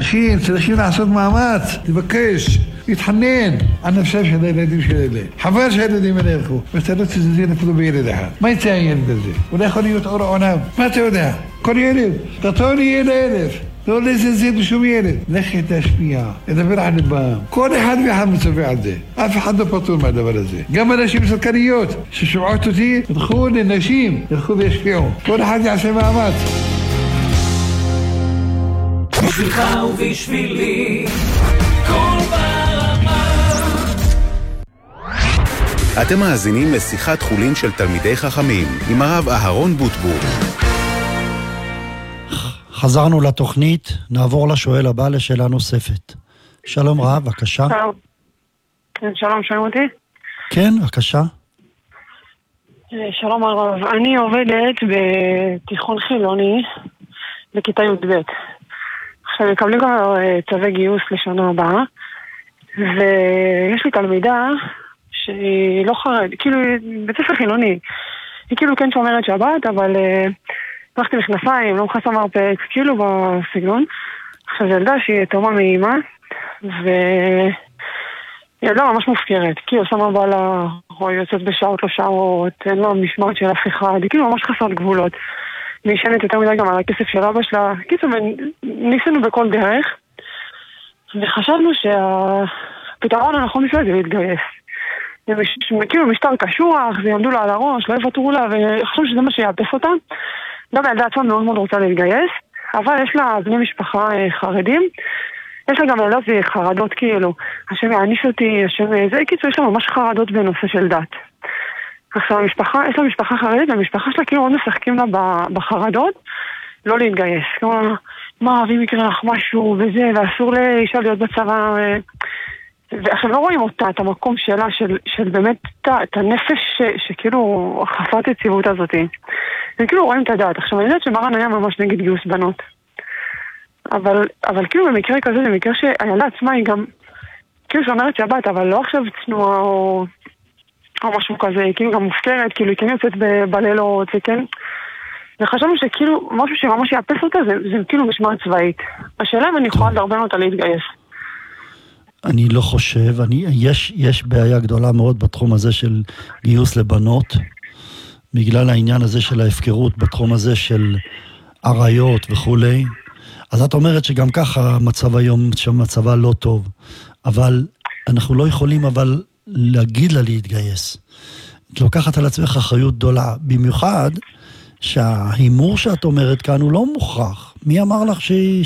צריכים לעשות מאמץ, לבקש, להתחנן על נפשם של הילדים של אלה. חבל שהילדים האלה ילכו, ואתה לא תזזין אפילו בילד אחד. מה יצא הילד הזה? הוא לא יכול להיות אור העולם. מה אתה יודע? כל ילד, תתון ילד 1,000. לא לזלזל בשום ילד. לכי תשפיע, לדבר על ליבם. כל אחד ואחד מצווה על זה. אף אחד לא פטור מהדבר הזה. גם אנשים סלקניות ששומעות אותי, ילכו לנשים, ילכו וישפיעו. כל אחד יעשה מאמץ. בשבילך ובשבילי כל ברמה. אתם מאזינים לשיחת חולין של תלמידי חכמים עם הרב אהרון בוטבור. חזרנו לתוכנית, נעבור לשואל הבא לשאלה נוספת. שלום רב, בבקשה. שלום, שומעים אותי? כן, בבקשה. שלום הרב, אני עובדת בתיכון חילוני בכיתה י"ב. עכשיו מקבלים כבר צווי גיוס לשנה הבאה, ויש לי תלמידה שהיא לא חרד, כאילו בית ספר חילוני, היא כאילו כן שומרת שבת, אבל הלכתי מכנסיים, לא מכנסה מרפק, כאילו בסגנון. עכשיו ילדה שהיא תאומה מאימא, וילדה ממש מופקרת, כאילו שמה בעלה, או יוצאת בשעות לא שעות, אין לה משמעת של אף אחד, היא כאילו ממש חסרת גבולות. נשענת יותר מדי גם על הכסף של אבא שלה. קיצור, ניסינו בכל דרך, וחשבנו שהפתרון הנכון בשביל זה להתגייס. כאילו משטר קשוח, זה יעמדו לה על הראש, לא יוותרו לה, וחשבנו שזה מה שיאפס אותה. גם הילדה עצמה מאוד מאוד רוצה להתגייס, אבל יש לה בני משפחה חרדים, יש לה גם ילדות חרדות כאילו, השם יעניש אותי, השם זה, קיצור, יש לה ממש חרדות בנושא של דת. עכשיו, יש לה משפחה חרדית, והמשפחה שלה כאילו עוד משחקים לה בחרדות, לא להתגייס. כלומר, מה, ואם יקרה לך משהו וזה, ואסור לאישה להיות בצבא, ועכשיו לא רואים אותה, את המקום שלה, של באמת, את הנפש שכאילו חסרת יציבות הזאת. וכאילו רואים את הדעת. עכשיו, אני יודעת שמרן היה ממש נגד גיוס בנות. אבל כאילו במקרה כזה, זה מקרה שהילדה עצמה היא גם, כאילו שאומרת שבת, אבל לא עכשיו צנועה או משהו כזה, כאילו גם מופקרת, כאילו היא כן יוצאת בלילות, וכן. וחשבנו שכאילו משהו שממש יאפס אותה, זה כאילו משמעת צבאית. השאלה אם אני יכולה לדרבן אותה להתגייס. אני לא חושב, יש בעיה גדולה מאוד בתחום הזה של גיוס לבנות, בגלל העניין הזה של ההפקרות, בתחום הזה של עריות וכולי. אז את אומרת שגם ככה המצב היום, שהמצבה לא טוב, אבל אנחנו לא יכולים להגיד לה להתגייס. את לוקחת על עצמך אחריות גדולה, במיוחד שההימור שאת אומרת כאן הוא לא מוכרח. מי אמר לך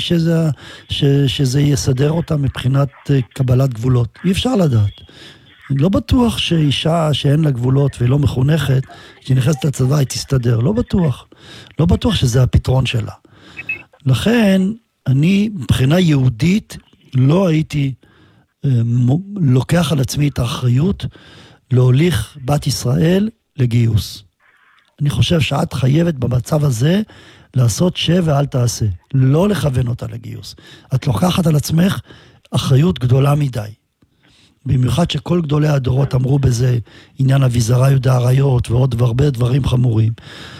שזה יסדר אותה מבחינת קבלת גבולות? אי אפשר לדעת. לא בטוח שאישה שאין לה גבולות והיא לא מחונכת, כשהיא נכנסת לצבא היא תסתדר. לא בטוח. לא בטוח שזה הפתרון שלה. לכן, אני מבחינה יהודית לא הייתי לוקח על עצמי את האחריות להוליך בת ישראל לגיוס. אני חושב שאת חייבת במצב הזה לעשות ואל תעשה. לא לכוון אותה לגיוס. את לוקחת על עצמך אחריות גדולה מדי. במיוחד שכל גדולי הדורות אמרו בזה עניין אביזרה יהודה עריות ועוד הרבה דברים חמורים.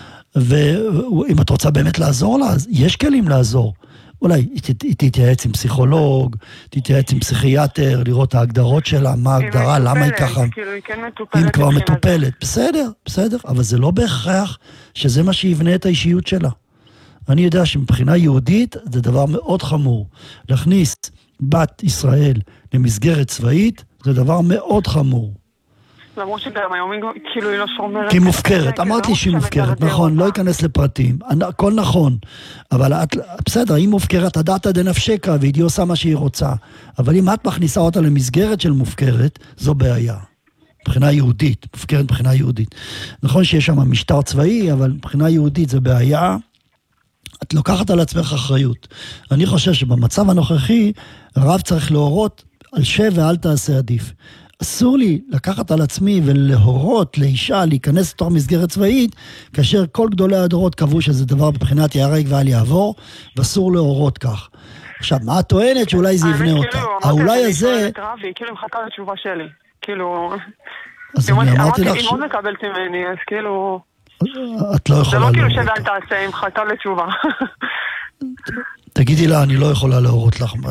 ואם את רוצה באמת לעזור לה, אז יש כלים לעזור. אולי תתייעץ עם פסיכולוג, תתייעץ עם פסיכיאטר, לראות ההגדרות שלה, מה ההגדרה, למה היא ככה. אם כבר מטופלת, בסדר, אבל זה לא בהכרח שזה מה שיבנה את האישיות שלה. אני יודע שמבחינה יהודית זה דבר מאוד חמור. להכניס בת ישראל למסגרת צבאית, זה דבר מאוד חמור. למרות שגם היום כאילו היא לא שומרת. כי מופקרת, אמרתי שהיא מופקרת, נכון, לא ייכנס לפרטים, הכל נכון, אבל בסדר, היא מופקרת, הדעת דנפשקה, והיא עושה מה שהיא רוצה, אבל אם את מכניסה אותה למסגרת של מופקרת, זו בעיה, מבחינה יהודית, מופקרת מבחינה יהודית. נכון שיש שם משטר צבאי, אבל מבחינה יהודית זה בעיה, את לוקחת על עצמך אחריות. אני חושב שבמצב הנוכחי, הרב צריך להורות על ואל תעשה עדיף. אסור לי לקחת על עצמי ולהורות לאישה להיכנס לתוך מסגרת צבאית, כאשר כל גדולי הדורות קבעו שזה דבר בבחינת יהרג ואל יעבור, ואסור להורות כך. עכשיו, מה את טוענת? שאולי זה יבנה אותה. האולי הזה... כאילו מחכה לתשובה שלי. כאילו... אז אני אמרתי לך... היא מאוד מקבלת ממני, אז כאילו... את לא יכולה להורות. זה לא כאילו שאל תעשה, היא מחכה לתשובה. תגידי לה, אני לא יכולה להורות לך.